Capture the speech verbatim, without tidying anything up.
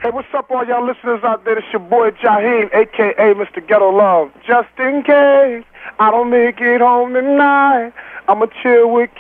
Hey, what's up, all y'all listeners out there? It's your boy Jaheim, a k a. Mister Ghetto Love. Just in case I don't make it home tonight, I'ma chill with